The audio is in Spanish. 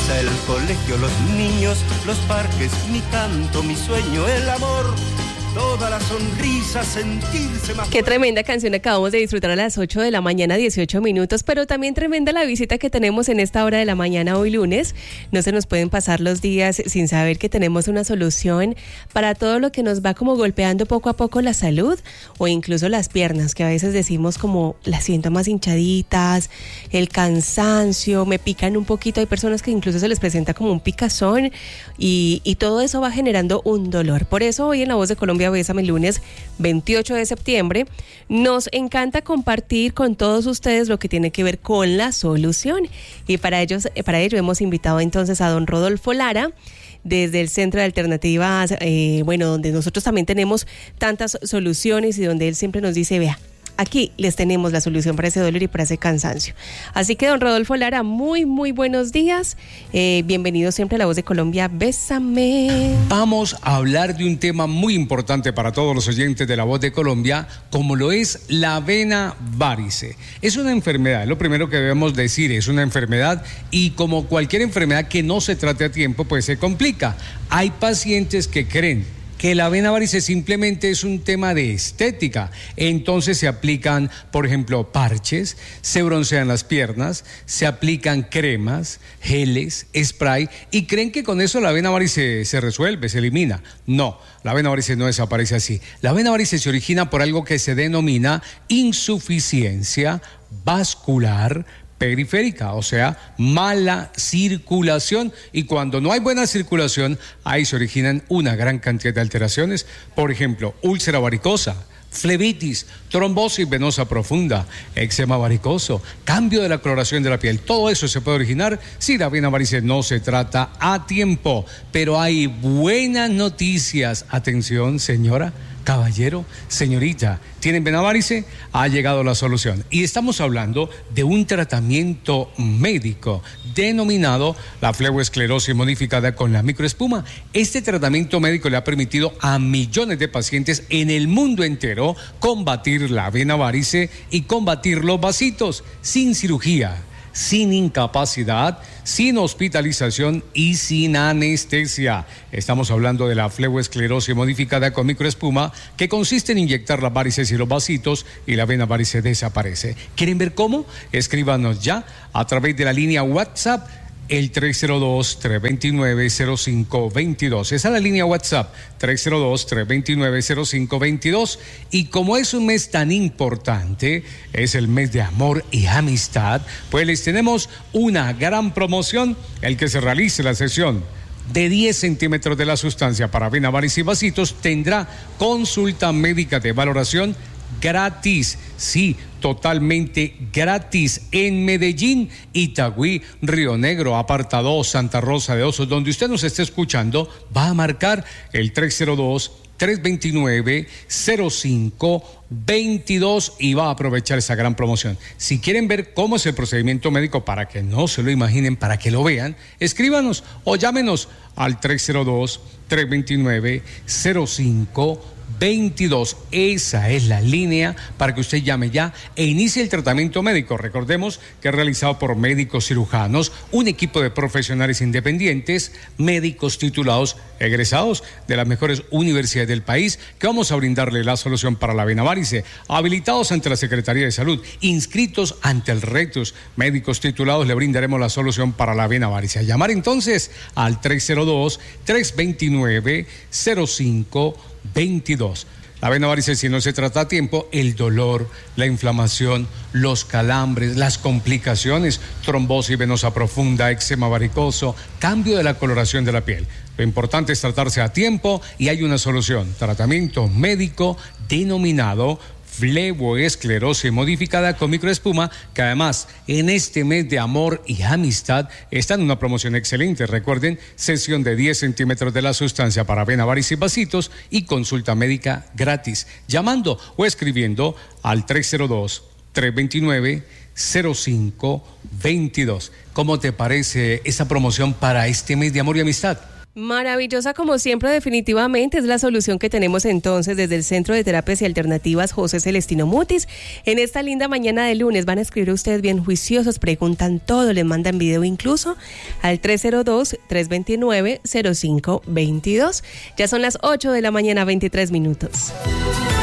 casa, el colegio, los niños, los parques, mi canto, mi sueño, el amor. Toda la sonrisa, sentirse más... Qué tremenda canción acabamos de disfrutar a las 8 de la mañana, 18 minutos, pero también tremenda la visita que tenemos en esta hora de la mañana hoy lunes. No se nos pueden pasar los días sin saber que tenemos una solución para todo lo que nos va como golpeando poco a poco la salud o incluso las piernas, que a veces decimos como las siento más hinchaditas, el cansancio, me pican un poquito. Hay personas que incluso se les presenta como un picazón y todo eso va generando un dolor. Por eso hoy en La Voz de Colombia, Bésame, lunes 28 de septiembre, nos encanta compartir con todos ustedes lo que tiene que ver con la solución. Y para ello hemos invitado entonces a don Rodolfo Lara, desde el Centro de Alternativas, donde nosotros también tenemos tantas soluciones y donde él siempre nos dice, vea, aquí les tenemos la solución para ese dolor y para ese cansancio. Así que don Rodolfo Lara, muy buenos días. Bienvenido siempre a La Voz de Colombia, Bésame. Vamos a hablar de un tema muy importante para todos los oyentes de La Voz de Colombia, como lo es la vena varice. Es una enfermedad, lo primero que debemos decir, es una enfermedad y como cualquier enfermedad que no se trate a tiempo, pues se complica. Hay pacientes que creen que la vena varice simplemente es un tema de estética, entonces se aplican, por ejemplo, parches, se broncean las piernas, se aplican cremas, geles, spray y creen que con eso la vena varice se resuelve, se elimina. No, la vena varice no desaparece así. La vena varice se origina por algo que se denomina insuficiencia vascular periférica, o sea, mala circulación, y cuando no hay buena circulación, ahí se originan una gran cantidad de alteraciones, por ejemplo, úlcera varicosa, flebitis, trombosis venosa profunda, eczema varicoso, cambio de la coloración de la piel. Todo eso se puede originar si la vena varice no se trata a tiempo. Pero hay buenas noticias. Atención, señora, caballero, señorita, ¿tienen vena varice? Ha llegado la solución. Y estamos hablando de un tratamiento médico denominado la fleboesclerosis modificada con la microespuma. Este tratamiento médico le ha permitido a millones de pacientes en el mundo entero combatir la vena varice y combatir los vasitos sin cirugía, sin incapacidad, sin hospitalización y sin anestesia. Estamos hablando de la fleboesclerosis modificada con microespuma, que consiste en inyectar las varices y los vasitos y la vena varice desaparece. ¿Quieren ver cómo? Escríbanos ya a través de la línea WhatsApp, el 302-329-0522. Esa es la línea WhatsApp, 302-329-0522. Y como es un mes tan importante, es el mes de amor y amistad, pues les tenemos una gran promoción. El que se realice la sesión de 10 centímetros de la sustancia para vena varice y vasitos tendrá consulta médica de valoración gratis, sí, totalmente gratis en Medellín, Itagüí, Río Negro, Apartadó, Santa Rosa de Osos, donde usted nos esté escuchando, va a marcar el 302-329-0522 y va a aprovechar esa gran promoción. Si quieren ver cómo es el procedimiento médico, para que no se lo imaginen, para que lo vean, escríbanos o llámenos al 302-329-0522. Esa es la línea para que usted llame ya e inicie el tratamiento médico. Recordemos que es realizado por médicos cirujanos, un equipo de profesionales independientes, médicos titulados, egresados de las mejores universidades del país, que vamos a brindarle la solución para la vena varice, habilitados ante la Secretaría de Salud, inscritos ante el Rectus, médicos titulados, le brindaremos la solución para la vena varice. A llamar entonces al 302-329-0522. La vena varice, si no se trata a tiempo, el dolor, la inflamación, los calambres, las complicaciones, trombosis venosa profunda, eczema varicoso, cambio de la coloración de la piel. Lo importante es tratarse a tiempo y hay una solución, tratamiento médico denominado fleboesclerosis modificada con microespuma, que además en este mes de amor y amistad está en una promoción excelente. Recuerden, sesión de 10 centímetros de la sustancia para vena varice y vasitos y consulta médica gratis, llamando o escribiendo al 302-329-0522. ¿Cómo te parece esa promoción para este mes de amor y amistad? Maravillosa como siempre, definitivamente es la solución que tenemos entonces desde el Centro de Terapias y Alternativas José Celestino Mutis. En esta linda mañana de lunes van a escribir ustedes bien juiciosos, preguntan todo, les mandan video incluso al 302-329-0522. Ya son las 8 de la mañana, 23 minutos.